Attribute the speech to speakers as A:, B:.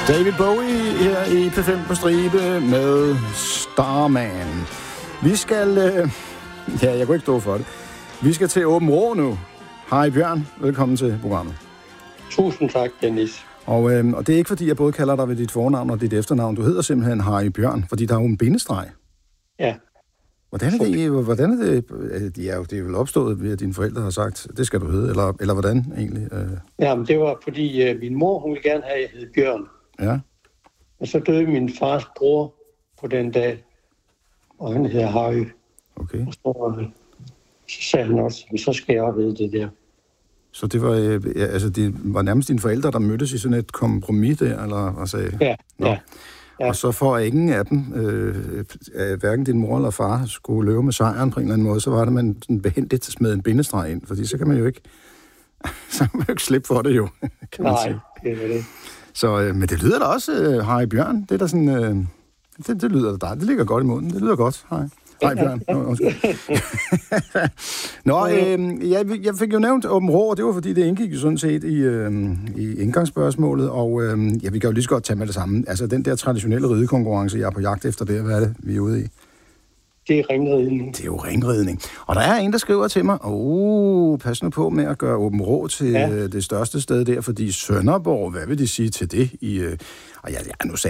A: David Bowie her i P5 på stribe med Starman. Vi skal... jeg kunne ikke stå for det. Vi skal til Åben Rå nu. Hej Bjørn, velkommen til programmet.
B: Tusind tak, Dennis.
A: Og det er ikke fordi, jeg både kalder dig ved dit fornavn og dit efternavn. Du hedder simpelthen Harry Bjørn, fordi der er jo en bindestreg.
B: Ja.
A: Hvordan er det? Det er vel opstået ved, at dine forældre har sagt, det skal du hedde, eller hvordan egentlig?
B: Jamen, det var fordi min mor, hun ville gerne have, at jeg hed Bjørn.
A: Ja.
B: Og så døde min fars bror på den dag, og han hedder Harry.
A: Okay.
B: Og så sagde han også, så skal jeg også hedde det der.
A: Så det var, det var nærmest dine forældre, der mødtes i sådan et kompromis der, eller hvad sagde?
B: Ja.
A: Og så for ingen af dem, hverken din mor eller far, skulle løbe med sejren på en eller anden måde, så var det, man behendigt smed en bindestreg ind, fordi så kan man jo ikke, slippe for det jo, kan man sige.
B: Nej, det er det.
A: Så, men det lyder da også, Harry Bjørn, det er da sådan, det lyder da, det ligger godt i munden, det lyder godt, hej. Hej Bjørn. Jeg fik jo nævnt Åben Rå, og det var fordi, det indgik jo sådan set i indgangsspørgsmålet, og vi kan jo lige så godt tage med det samme. Altså den der traditionelle ridekonkurrence, jeg er på jagt efter det, hvad er det, vi er ude i?
B: Det er ringridning.
A: Det er jo ringridning. Og der er en, der skriver til mig, pas nu på med at gøre Åben Rå til det største sted der, fordi Sønderborg, hvad vil de sige til det? Og nu sagde